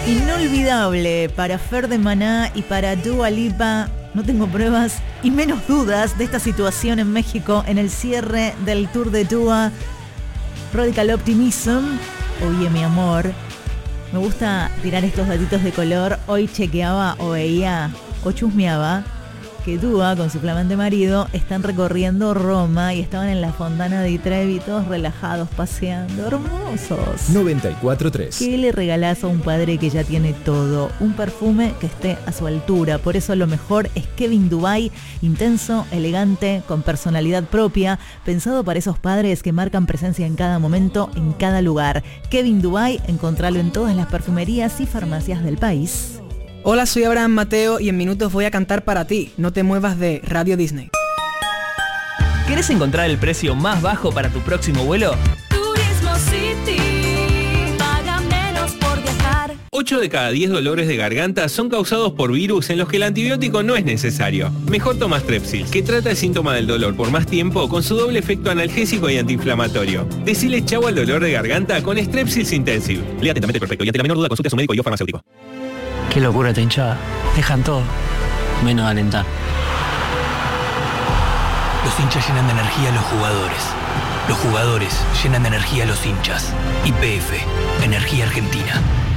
Inolvidable para Fer de Maná y para Dua Lipa. No tengo pruebas y menos dudas de esta situación en México en el cierre del tour de Dua. Radical Optimism. Oye, mi amor, me gusta tirar estos datitos de color. Hoy chequeaba o veía o chusmeaba que Dua con su flamante marido están recorriendo Roma y estaban en la Fontana di Trevi todos relajados, paseando, hermosos. 94.3. ¿Qué le regalás a un padre que ya tiene todo? Un perfume que esté a su altura. Por eso lo mejor es Kevin Dubai, intenso, elegante, con personalidad propia, pensado para esos padres que marcan presencia en cada momento, en cada lugar. Kevin Dubai, encontralo en todas las perfumerías y farmacias del país. Hola, soy Abraham Mateo y en minutos voy a cantar para ti. No te muevas de Radio Disney. ¿Querés encontrar el precio más bajo para tu próximo vuelo? Turismo City, paga menos por viajar. 8 de cada 10 dolores de garganta son causados por virus en los que el antibiótico no es necesario. Mejor toma Strepsils, que trata el síntoma del dolor por más tiempo con su doble efecto analgésico y antiinflamatorio. Decile chau al dolor de garganta con Strepsils Intensive. Lea atentamente el prospecto y ante la menor duda consulte a su médico y o farmacéutico. Qué locura esta hinchada. Dejan todo, menos alentar. Los hinchas llenan de energía a los jugadores. Los jugadores llenan de energía a los hinchas. YPF, Energía Argentina.